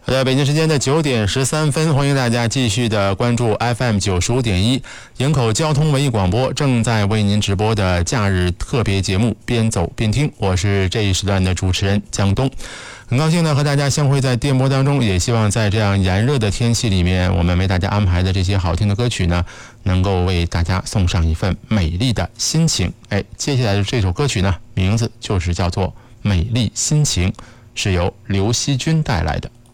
好的，北京时间的9点13分，欢迎大家继续的关注 FM 95.1营口交通文艺广播正在为您直播的假日特别节目边走边听，我是这一时段的主持人江东。很高兴呢和大家相会在电波当中，也希望在这样炎热的天气里面，我们为大家安排的这些好听的歌曲呢，能够为大家送上一份美丽的心情。接下来的这首歌曲呢，名字就是叫做《美丽心情》，是由刘惜君带来的。